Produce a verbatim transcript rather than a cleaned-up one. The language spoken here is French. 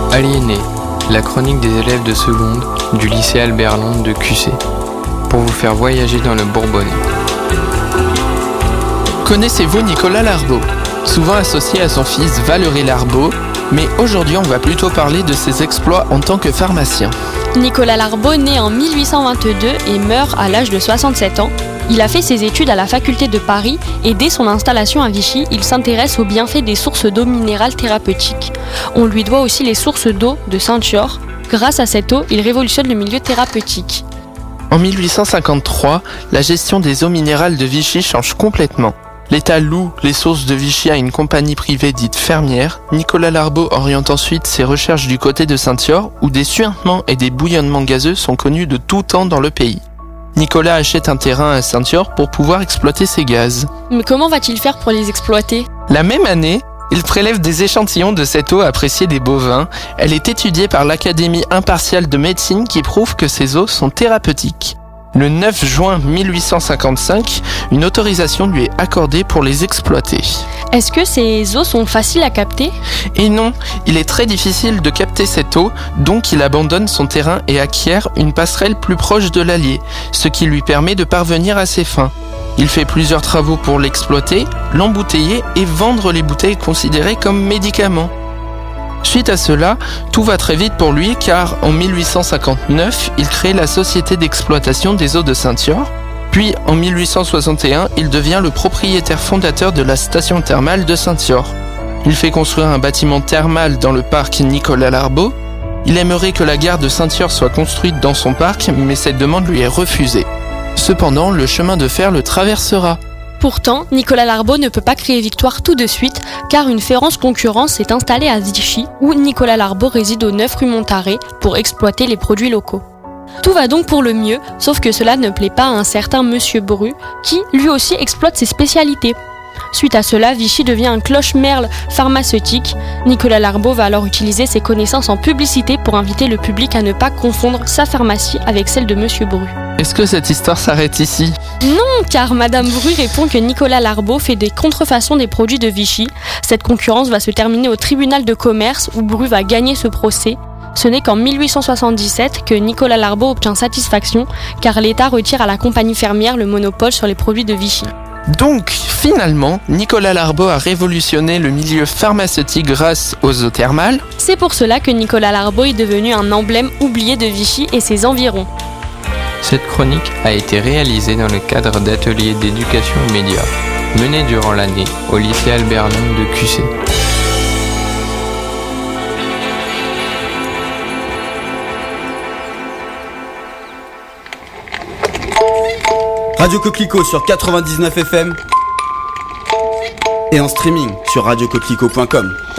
Aliéné, la chronique des élèves de seconde du lycée Albert Londres de Q C, pour vous faire voyager dans le Bourbonnais. Connaissez-vous Nicolas Larbaud ? Souvent associé à son fils Valéry Larbaud, mais aujourd'hui on va plutôt parler de ses exploits en tant que pharmacien. Nicolas Larbaud naît en mille huit cent vingt-deux et meurt à l'âge de soixante-sept ans. Il a fait ses études à la faculté de Paris et dès son installation à Vichy, il s'intéresse aux bienfaits des sources d'eau minérale thérapeutiques. On lui doit aussi les sources d'eau de Saint-Thior. Grâce à cette eau, il révolutionne le milieu thérapeutique. En mille huit cent cinquante-trois, la gestion des eaux minérales de Vichy change complètement. L'État loue les sources de Vichy à une compagnie privée dite fermière. Nicolas Larbaud oriente ensuite ses recherches du côté de Saint-Thior, où des suintements et des bouillonnements gazeux sont connus de tout temps dans le pays. Nicolas achète un terrain à Saint-Thior pour pouvoir exploiter ces gaz. Mais comment va-t-il faire pour les exploiter ? La même année, il prélève des échantillons de cette eau appréciée des bovins. Elle est étudiée par l'Académie impartiale de médecine qui prouve que ces eaux sont thérapeutiques. Le neuf juin mille huit cent cinquante-cinq, une autorisation lui est accordée pour les exploiter. Est-ce que ces eaux sont faciles à capter ? Et non, il est très difficile de capter cette eau, donc il abandonne son terrain et acquiert une passerelle plus proche de l'Allier, ce qui lui permet de parvenir à ses fins. Il fait plusieurs travaux pour l'exploiter, l'embouteiller et vendre les bouteilles considérées comme médicaments. Suite à cela, tout va très vite pour lui car en mille huit cent cinquante-neuf, il crée la Société d'exploitation des eaux de Saint-Thior. Puis en mille huit cent soixante et un, il devient le propriétaire fondateur de la station thermale de Saint-Thior. Il fait construire un bâtiment thermal dans le parc Nicolas Larbaud. Il aimerait que la gare de Saint-Thior soit construite dans son parc, mais cette demande lui est refusée. Cependant, le chemin de fer le traversera. Pourtant, Nicolas Larbaud ne peut pas créer victoire tout de suite, car une féroce concurrence s'est installée à Vichy, où Nicolas Larbaud réside au neuf rue Montaret pour exploiter les produits locaux. Tout va donc pour le mieux, sauf que cela ne plaît pas à un certain Monsieur Bru, qui lui aussi exploite ses spécialités. Suite à cela, Vichy devient un cloche-merle pharmaceutique. Nicolas Larbaud va alors utiliser ses connaissances en publicité pour inviter le public à ne pas confondre sa pharmacie avec celle de Monsieur Bru. Est-ce que cette histoire s'arrête ici ? Non, car Madame Bru répond que Nicolas Larbaud fait des contrefaçons des produits de Vichy. Cette concurrence va se terminer au tribunal de commerce où Bru va gagner ce procès. Ce n'est qu'en mille huit cent soixante-dix-sept que Nicolas Larbaud obtient satisfaction, car l'État retire à la compagnie fermière le monopole sur les produits de Vichy. Donc, finalement, Nicolas Larbaud a révolutionné le milieu pharmaceutique grâce aux eaux thermales. C'est pour cela que Nicolas Larbaud est devenu un emblème oublié de Vichy et ses environs. Cette chronique a été réalisée dans le cadre d'ateliers d'éducation aux médias, menés durant l'année au lycée Albert Londres de Q C. Radio Coquelicot sur quatre-vingt-dix-neuf F M et en streaming sur radio coquelicot point com.